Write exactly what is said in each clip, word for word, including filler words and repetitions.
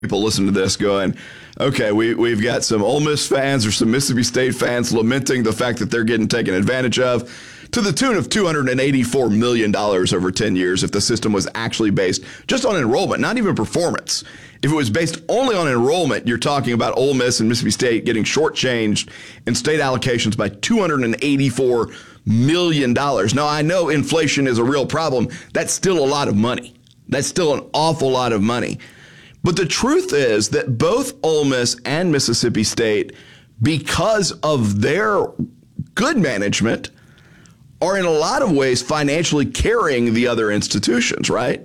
people listen to this going, okay, we, we've got some Ole Miss fans or some Mississippi State fans lamenting the fact that they're getting taken advantage of to the tune of two hundred eighty-four million dollars over ten years if the system was actually based just on enrollment, not even performance. If it was based only on enrollment, you're talking about Ole Miss and Mississippi State getting shortchanged in state allocations by two hundred eighty-four million dollars. Now, I know inflation is a real problem. That's still a lot of money. That's still an awful lot of money. But the truth is that both Ole Miss and Mississippi State, because of their good management, are in a lot of ways financially carrying the other institutions, right?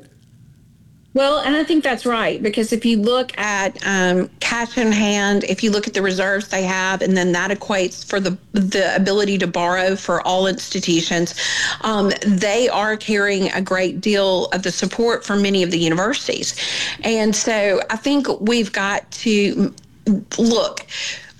Well, and I think that's right, because if you look at um, cash in hand, if you look at the reserves they have, and then that equates for the the ability to borrow for all institutions, um, they are carrying a great deal of the support from many of the universities. And so I think we've got to look,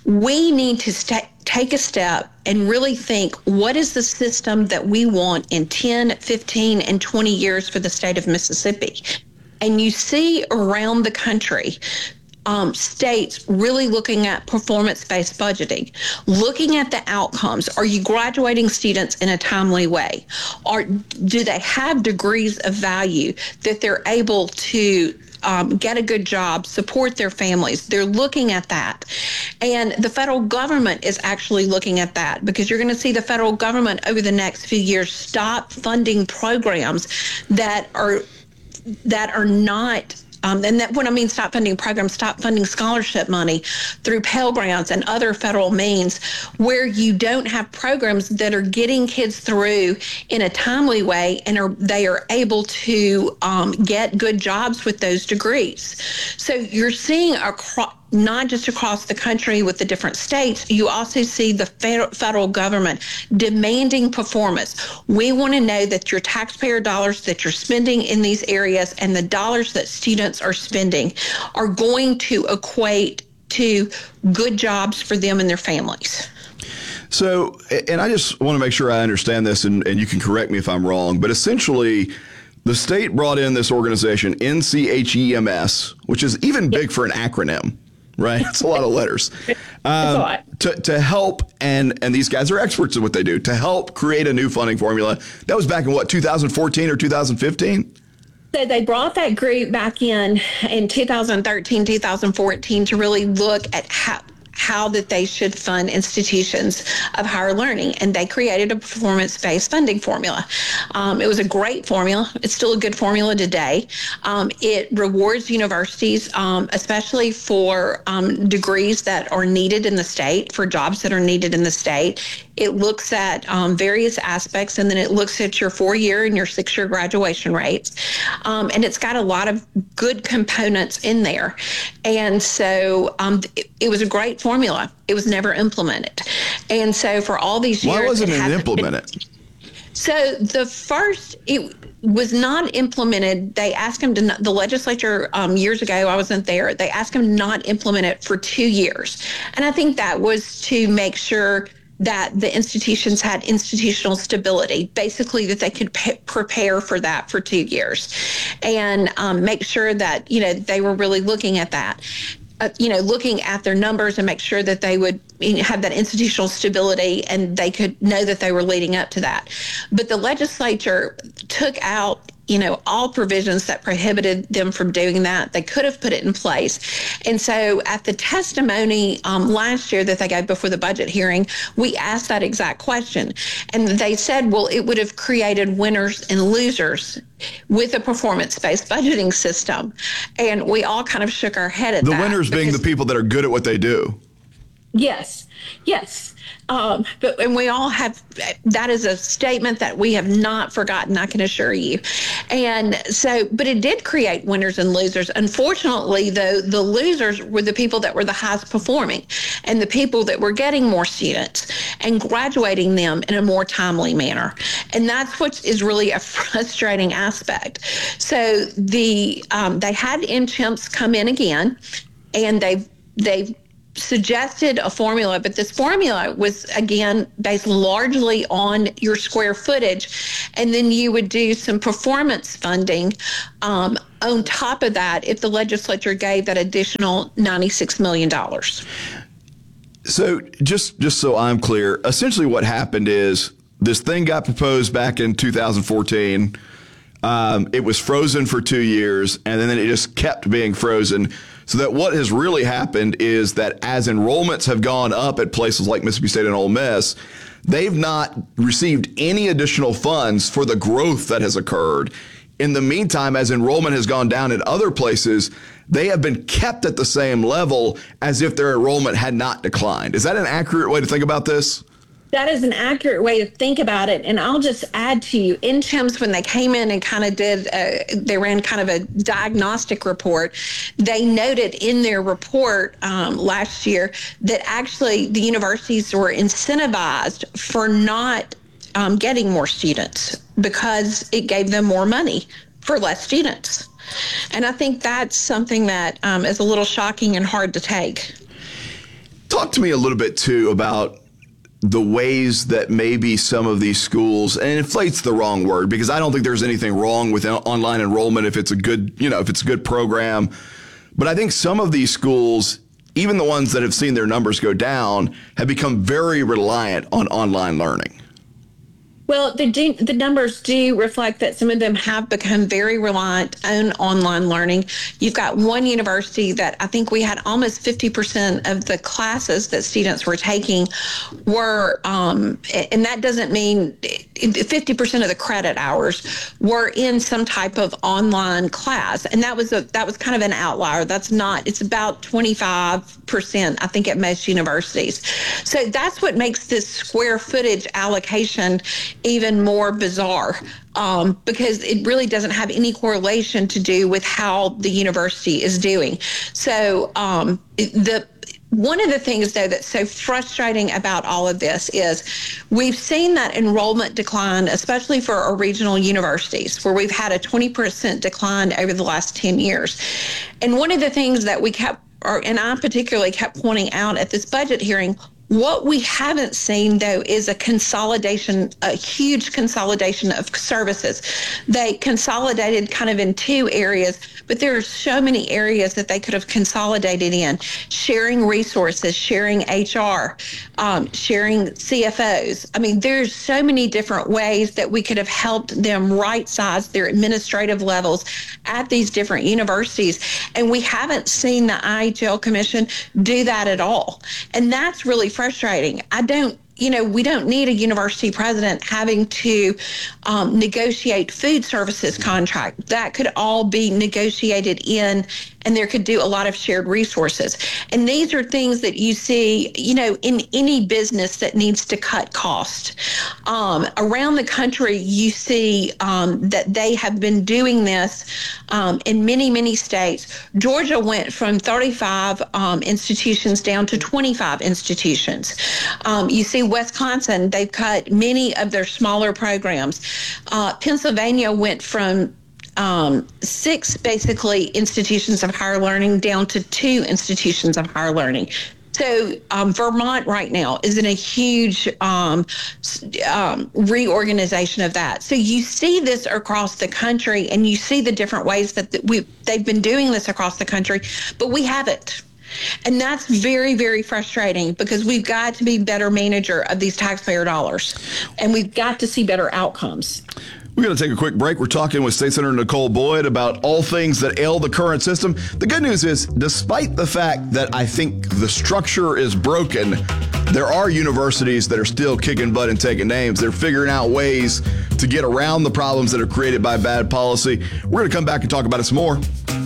we need to stay. Take a step and really think, what is the system that we want in ten, fifteen, and twenty years for the state of Mississippi? And you see around the country, um, states really looking at performance-based budgeting, looking at the outcomes. Are you graduating students in a timely way? Or do they have degrees of value that they're able to Um, get a good job, support their families? They're looking at that. And the federal government is actually looking at that, because you're going to see the federal government over the next few years stop funding programs that are that are not Um, and that, when I mean stop funding programs, stop funding scholarship money through Pell Grants and other federal means, where you don't have programs that are getting kids through in a timely way and are they are able to um, get good jobs with those degrees. So you're seeing across, not just across the country with the different states, you also see the federal government demanding performance. We want to know that your taxpayer dollars that you're spending in these areas and the dollars that students are spending are going to equate to good jobs for them and their families. So, and I just want to make sure I understand this, and, and you can correct me if I'm wrong, but essentially the state brought in this organization, N C H E M S, which is even big for an acronym. Right. It's a lot of letters um, a lot. To, to help. And, and these guys are experts at what they do to help create a new funding formula. That was back in what, two thousand fourteen or two thousand fifteen? So they brought that group back in in two thousand thirteen, two thousand fourteen to really look at how how that they should fund institutions of higher learning. And they created a performance-based funding formula. Um, it was a great formula. It's still a good formula today. Um, it rewards universities, um, especially for um, degrees that are needed in the state, for jobs that are needed in the state. It looks at um, various aspects, and then it looks at your four-year and your six-year graduation rates. Um, and it's got a lot of good components in there. And so um, it, it was a great formula. It was never implemented. And so for all these years— Why wasn't it, it implemented? Been, so the first, it was not implemented. They asked him to, not, the legislature um, years ago, I wasn't there, they asked him not implement it for two years. And I think that was to make sure that the institutions had institutional stability, basically that they could p- prepare for that for two years and um, make sure that, you know, they were really looking at that. Uh, you know, looking at their numbers and make sure that they would you know, have that institutional stability and they could know that they were leading up to that. But the legislature took out, you know, all provisions that prohibited them from doing that. They could have put it in place. And so at the testimony um, last year that they gave before the budget hearing, we asked that exact question. And they said, well, it would have created winners and losers with a performance-based budgeting system. And we all kind of shook our head at the that. The winners being the people that are good at what they do. Yes, yes. Um, but and we all have, that is a statement that we have not forgotten, I can assure you. And so, but it did create winners and losers. Unfortunately, though, the losers were the people that were the highest performing and the people that were getting more students and graduating them in a more timely manner. And that's what is really a frustrating aspect. So the um, they had N C H E M S come in again, and they've they've suggested a formula, but this formula was, again, based largely on your square footage. And then you would do some performance funding um, on top of that if the legislature gave that additional ninety-six million dollars. So just, just so I'm clear, essentially what happened is this thing got proposed back in two thousand fourteen. Um, it was frozen for two years, and then it just kept being frozen. So that what has really happened is that as enrollments have gone up at places like Mississippi State and Ole Miss, they've not received any additional funds for the growth that has occurred. In the meantime, as enrollment has gone down in other places, they have been kept at the same level as if their enrollment had not declined. Is that an accurate way to think about this? That is an accurate way to think about it. And I'll just add to you, N C H E M S, when they came in and kind of did, uh, they ran kind of a diagnostic report, they noted in their report um, last year that actually the universities were incentivized for not um, getting more students because it gave them more money for less students. And I think that's something that um, is a little shocking and hard to take. Talk to me a little bit, too, about the ways that maybe some of these schools, and inflate's the wrong word because I don't think there's anything wrong with online enrollment if it's a good, you know, if it's a good program. But I think some of these schools, even the ones that have seen their numbers go down, have become very reliant on online learning. Well, the, do, the numbers do reflect that some of them have become very reliant on online learning. You've got one university that I think we had almost fifty percent of the classes that students were taking were, um, and that doesn't mean fifty percent of the credit hours were in some type of online class. And that was a, that was kind of an outlier. That's not, it's about twenty-five percent, I think, at most universities. So that's what makes this square footage allocation even more bizarre, um, because it really doesn't have any correlation to do with how the university is doing. So um, the one of the things, though, that's so frustrating about all of this is we've seen that enrollment decline, especially for our regional universities, where we've had a twenty percent decline over the last ten years. And one of the things that we kept, or, and I particularly kept pointing out at this budget hearing, what we haven't seen, though, is a consolidation, a huge consolidation of services. They consolidated kind of in two areas, but there are so many areas that they could have consolidated in. Sharing resources, sharing H R, um, sharing C F Os. I mean, there's so many different ways that we could have helped them right-size their administrative levels at these different universities. And we haven't seen the I H L Commission do that at all. And that's really frustrating. I don't, you know, we don't need a university president having to um, negotiate food services contract. That could all be negotiated in, and there could do a lot of shared resources. And these are things that you see, you know, in any business that needs to cut cost. Um, around the country, you see um, that they have been doing this um, in many, many states. Georgia went from thirty-five um, institutions down to twenty-five institutions. Um, you see Wisconsin, they've cut many of their smaller programs. Uh, Pennsylvania went from um, six, basically, institutions of higher learning down to two institutions of higher learning. So um, Vermont right now is in a huge um, um, reorganization of that. So you see this across the country, and you see the different ways that we they've been doing this across the country, but we haven't. And that's very, very frustrating because we've got to be better manager of these taxpayer dollars, and we've got to see better outcomes. We're going to take a quick break. We're talking with State Senator Nicole Boyd about all things that ail the current system. The good news is, despite the fact that I think the structure is broken, there are universities that are still kicking butt and taking names. They're figuring out ways to get around the problems that are created by bad policy. We're going to come back and talk about it some more